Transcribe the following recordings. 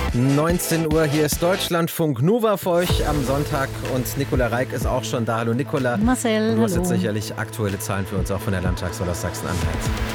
19 Uhr, hier ist Deutschlandfunk Nova für euch am Sonntag und Nicola Reik ist auch schon da. Hallo Nicola. Marcel, du hast hallo. jetzt sicherlich aktuelle Zahlen für uns auch von der Landtagswahl aus Sachsen-Anhalt.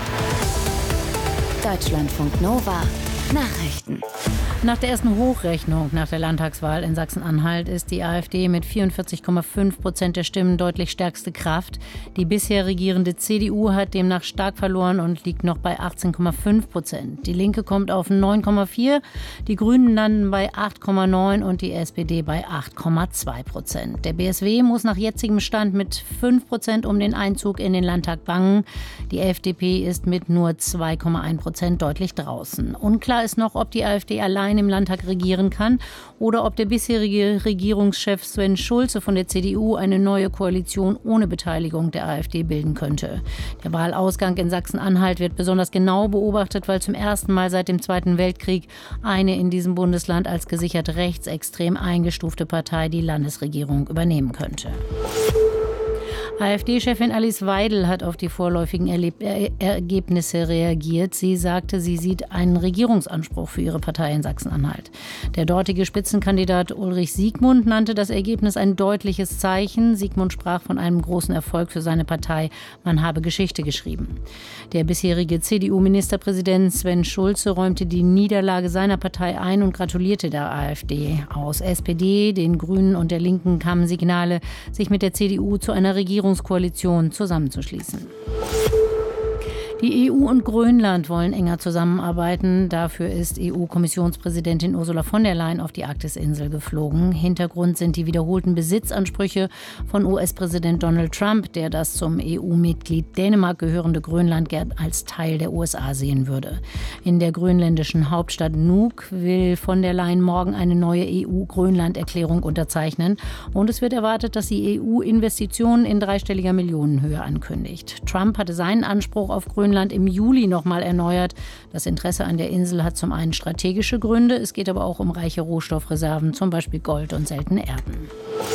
Deutschlandfunk Nova. Nachrichten. Nach der ersten Hochrechnung nach der Landtagswahl in Sachsen-Anhalt ist die AfD mit 44,5% der Stimmen deutlich stärkste Kraft. Die bisher regierende CDU hat demnach stark verloren und liegt noch bei 18,5%. Die Linke kommt auf 9,4%, die Grünen landen bei 8,9% und die SPD bei 8,2%. Der BSW muss nach jetzigem Stand mit 5% um den Einzug in den Landtag bangen. Die FDP ist mit nur 2,1% deutlich draußen. Unklar ist noch, ob die AfD allein im Landtag regieren kann oder ob der bisherige Regierungschef Sven Schulze von der CDU eine neue Koalition ohne Beteiligung der AfD bilden könnte. Der Wahlausgang in Sachsen-Anhalt wird besonders genau beobachtet, weil zum ersten Mal seit dem Zweiten Weltkrieg eine in diesem Bundesland als gesichert rechtsextrem eingestufte Partei die Landesregierung übernehmen könnte. AfD-Chefin Alice Weidel hat auf die vorläufigen Ergebnisse reagiert. Sie sagte, sie sieht einen Regierungsanspruch für ihre Partei in Sachsen-Anhalt. Der dortige Spitzenkandidat Ulrich Siegmund nannte das Ergebnis ein deutliches Zeichen. Siegmund sprach von einem großen Erfolg für seine Partei. Man habe Geschichte geschrieben. Der bisherige CDU-Ministerpräsident Sven Schulze räumte die Niederlage seiner Partei ein und gratulierte der AfD. Aus SPD, den Grünen und der Linken kamen Signale, sich mit der CDU zu einer Regierungskoalition zusammenzuschließen. Die EU und Grönland wollen enger zusammenarbeiten. Dafür ist EU-Kommissionspräsidentin Ursula von der Leyen auf die Arktis-Insel geflogen. Hintergrund sind die wiederholten Besitzansprüche von US-Präsident Donald Trump, der das zum EU-Mitglied Dänemark gehörende Grönland gern als Teil der USA sehen würde. In der grönländischen Hauptstadt Nuuk will von der Leyen morgen eine neue EU-Grönland-Erklärung unterzeichnen. Und es wird erwartet, dass die EU Investitionen in dreistelliger Millionenhöhe ankündigt. Trump hatte seinen Anspruch auf Grönland im Juli nochmal erneuert. Das Interesse an der Insel hat zum einen strategische Gründe, es geht aber auch um reiche Rohstoffreserven, zum Beispiel Gold und seltene Erden.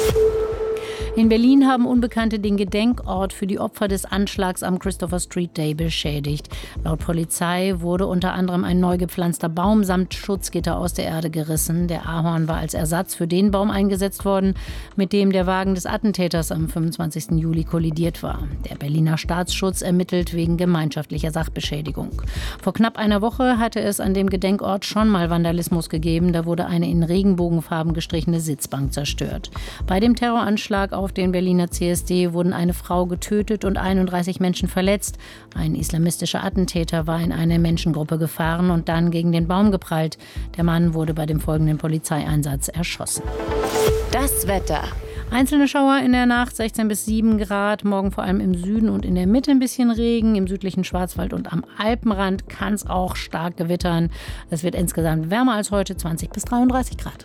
In Berlin haben Unbekannte den Gedenkort für die Opfer des Anschlags am Christopher Street Day beschädigt. Laut Polizei wurde unter anderem ein neu gepflanzter Baum samt Schutzgitter aus der Erde gerissen. Der Ahorn war als Ersatz für den Baum eingesetzt worden, mit dem der Wagen des Attentäters am 25. Juli kollidiert war. Der Berliner Staatsschutz ermittelt wegen gemeinschaftlicher Sachbeschädigung. Vor knapp einer Woche hatte es an dem Gedenkort schon mal Vandalismus gegeben. Da wurde eine in Regenbogenfarben gestrichene Sitzbank zerstört. Bei dem Terroranschlag auf den Berliner CSD wurden eine Frau getötet und 31 Menschen verletzt. Ein islamistischer Attentäter war in eine Menschengruppe gefahren und dann gegen den Baum geprallt. Der Mann wurde bei dem folgenden Polizeieinsatz erschossen. Das Wetter. Einzelne Schauer in der Nacht, 16 bis 7 Grad. Morgen vor allem im Süden und in der Mitte ein bisschen Regen. Im südlichen Schwarzwald und am Alpenrand kann es auch stark gewittern. Es wird insgesamt wärmer als heute, 20 bis 33 Grad.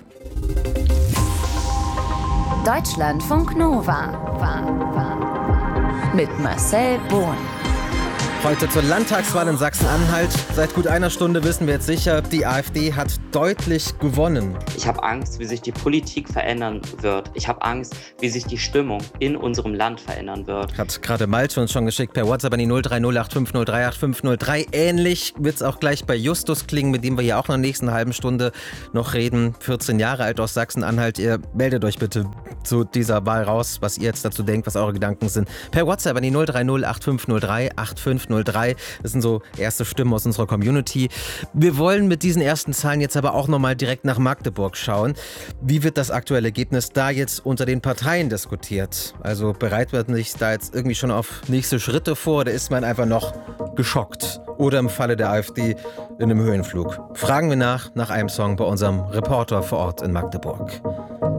Deutschlandfunk Nova. Mit Marcel Bohn. Heute zur Landtagswahl in Sachsen-Anhalt. Seit gut einer Stunde wissen wir jetzt sicher, die AfD hat deutlich gewonnen. Ich habe Angst, wie sich die Politik verändern wird. Ich habe Angst, wie sich die Stimmung in unserem Land verändern wird. Hat gerade Malte uns schon geschickt per WhatsApp an die 03085038503. Ähnlich wird es auch gleich bei Justus klingen, mit dem wir hier auch in der nächsten halben Stunde noch reden. 14 Jahre alt aus Sachsen-Anhalt. Ihr meldet euch bitte zu dieser Wahl raus, was ihr jetzt dazu denkt, was eure Gedanken sind. Per WhatsApp an die 03085038503. Das sind so erste Stimmen aus unserer Community. Wir wollen mit diesen ersten Zahlen jetzt aber auch nochmal direkt nach Magdeburg schauen. Wie wird das aktuelle Ergebnis da jetzt unter den Parteien diskutiert? Also bereitet man sich da jetzt irgendwie schon auf nächste Schritte vor oder ist man einfach noch geschockt? Oder im Falle der AfD in einem Höhenflug? Fragen wir nach einem Song bei unserem Reporter vor Ort in Magdeburg.